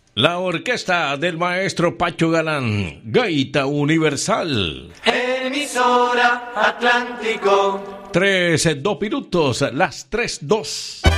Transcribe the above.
La orquesta del maestro Pacho Galán, Gaita Universal. Emisora Atlántico. 3, 2 minutos, las 3:02.